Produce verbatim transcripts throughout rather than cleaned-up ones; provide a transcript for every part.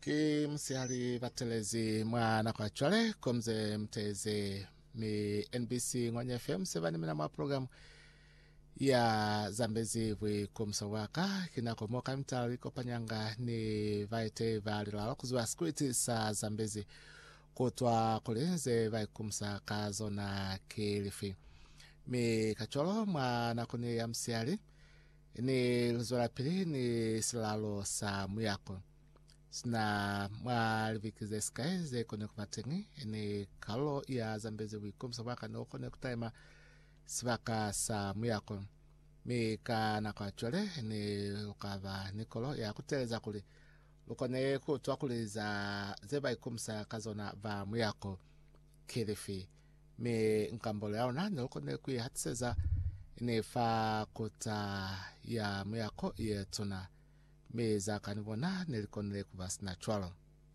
Ki msiali batelezi mwana kwa chwale komze mteze mi N B C ngwenye F M sevani mina mwa programu ya Zambezi wi kumsa waka kinako moka mtali kopanyanga ni vaite vali lalo kuzuwa skwiti sa Zambezi kutwa kulinze vai kumsa kazo na Kilifi mi kacholo mwana kuni ya msiali ni luzola pili ni silalo sa muyako sina mwalivikize skaize kone kumatengi ni kalo ya Zambezi wikumsa waka no kone kutaima sivaka sa muyako mi ka na kwa chole ni ukava nikolo ya kuteleza kuli ukone kutwa kuli za zeba ikumsa kazona va muyako Kilifi mi nkambole yao na ni ukone kui hatiseza ni fa kuta ya muyako ye tuna mi za kanibona nilikone kubasina chwalo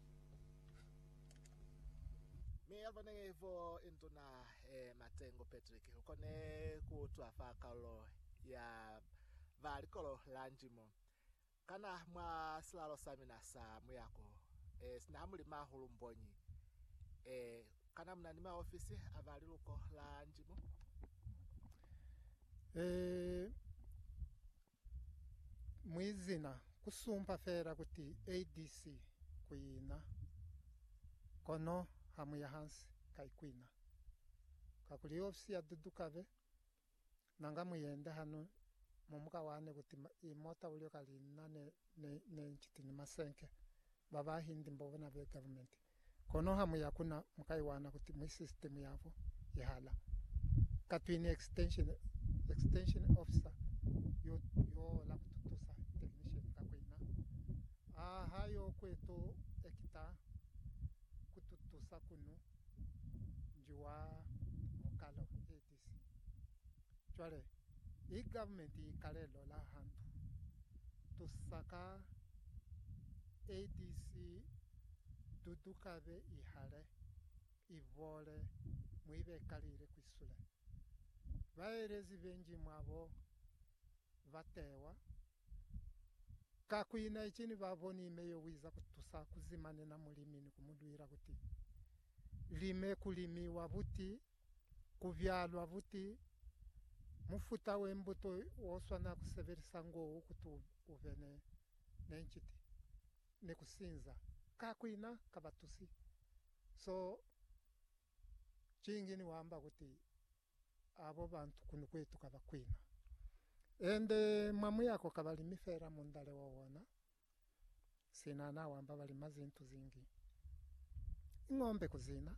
mi abone vo intuna eh, Matengo Patrick ukone kutwa fa kalo ya valikolo lanjimo kana mwa silalo samina sa muyako eh, sinahamuli mahulu mbonyi eh, kana mnanima ofisi avaliluko lanjimo eh, mwizina kusumpa fera kuti A D C kuina kono hamu ya hansi kaikwina kakuli ofisi ya dudukave nanga muyende hano mumuka wane kuti imota ulio kalina ne, ne, ne nchitini masenke baba hindi mbovena ve government kono hamu ya kuna mukai wana kuti mwi system yavo yahala katwini extension extension officer yo yo la kututusa technician kakwina ah hayo kweto ekita kututusa kunu njua mukalo A D C chwale i government i kalelo la hantu tusaka A D C dudukave ihale ivole mwibe kalire kwisule vaerezi venji mwavo vatewa kakwina ichini vavoni imeyo wiza kutusa kuzimane na mulimini kumudwira kuti lime kulimiwa vuti kuvyalwa vuti mufuta wembuto woswana kuseverisa ngoo kutu uvene nenchiti nekusinza kakwina kabatusi so chingi ni wamba kuti abo bantu kunu kwetu kabakwina ende mamu yako kabalimifera mundale wawona sinana wamba bali mazintu zingi ingombe kuzina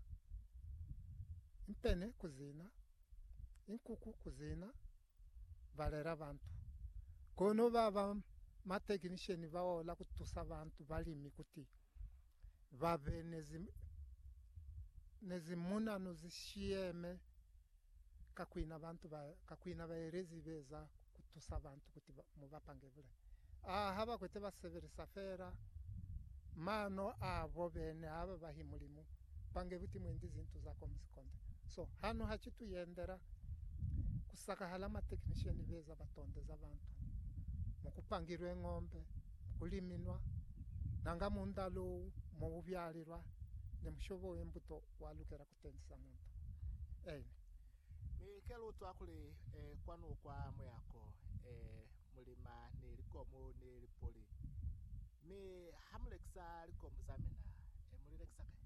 impene kuzina inkuku kuzina valera bantu kono baba matechnician bawola kutusa bantu balimi kuti babe nezi nezimuna nozishieme kakwina bantu ba kakwina baerezi beza kutusa bantu kuti mubapange bule ah haba kwete baseverisa fera mano abo bene aba bahimulimu pange buti mwendi zintu zako msikonde so hano hachitu yendera kusaka halama technician beza batondeza bantu mukupangirwe ngombe kuliminwa nanga mundalo mu byalirwa nemushobo embuto walukera kutendisa muntu ene mi kelu twakuli eh, kwanu kwa muyako eh, mulima nilikomu nilipoli mi hamulekisa likomu zamina eh, mulilekisa kai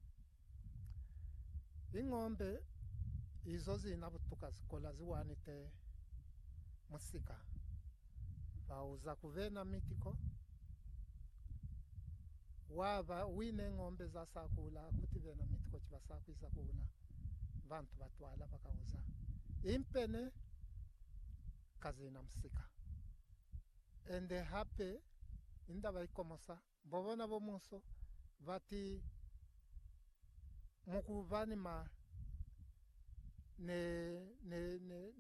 ingombe izo zina butuka zikola ziwanite musika bauza kuvena mitiko waba wine ngombe za sakula kuti vena mitiko chibasakwisa kula bantu batwala bakauza impene kazina musika ende hape inda baikomosa mbobona bo muso vati mukuvani ma ne ne ne